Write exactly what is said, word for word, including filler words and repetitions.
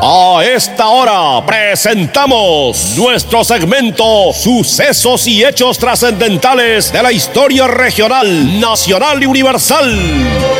A esta hora presentamos nuestro segmento Sucesos y Hechos Trascendentales de la Historia Regional, Nacional y Universal.